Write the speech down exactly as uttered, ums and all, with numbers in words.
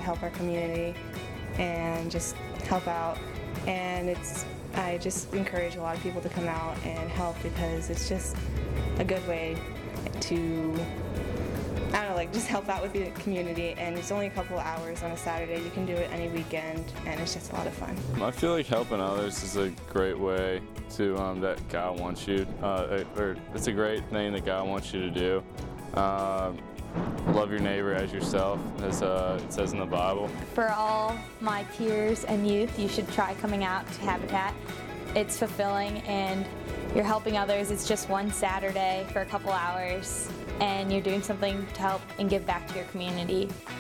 help our community and just help out. And it's I just encourage a lot of people to come out and help because it's just a good way to, I don't know, like just help out with the community. And it's only a couple of hours on a Saturday. You can do it any weekend, and it's just a lot of fun. I feel like helping others is a great way to um, that God wants you, uh, or it's a great thing that God wants you to do. Um, love your neighbor as yourself, as uh, it says in the Bible. For all my peers and youth, you should try coming out to Habitat. It's fulfilling and you're helping others. It's just one Saturday for a couple hours and you're doing something to help and give back to your community.